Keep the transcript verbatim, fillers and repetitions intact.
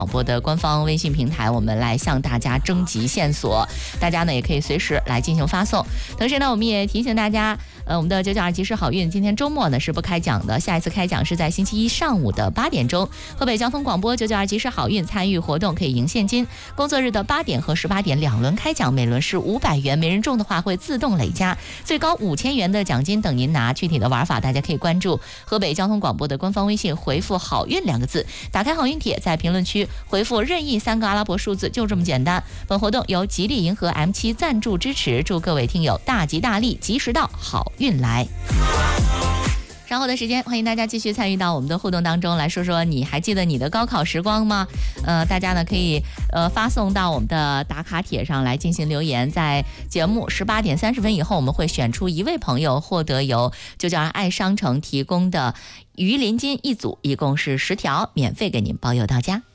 广播的官方微信平台，我们来向大家征集线索，大家呢也可以随时来进行发送。同时呢，我们也提醒大家，呃，我们的九九二即时好运今天周末呢是不开奖的，下一次开奖是在星期一上午的八点钟。河北交通广播九九二即时好运参与活动可以赢现金，工作日的八点和十八点两轮开奖，每轮是五百元，每人中的话会自动累加，最高五千元的奖金等您拿。具体的玩法大家可以关注河北交通广播的官方微信，回复好运两个字，打开好运帖，在评论区回复任意三个阿拉伯数字，就这么简单。本活动由吉利银河 M 七 赞助支持，祝各位听友大吉大利，吉时到，好运来。稍后的时间，欢迎大家继续参与到我们的互动当中来，说说你还记得你的高考时光吗？呃，大家呢可以呃发送到我们的打卡帖上来进行留言，在节目十八点三十分以后，我们会选出一位朋友获得由九九二爱商城提供的鱼鳞金一组，一共是十条，免费给您包邮到家。